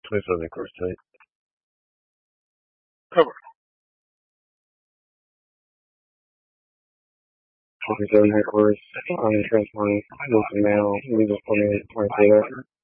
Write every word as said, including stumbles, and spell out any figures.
twenty-seven course tape. Cover. twenty-seven headquarters, on transport, Wilson Mail, legal twenty-eight, twenty-three.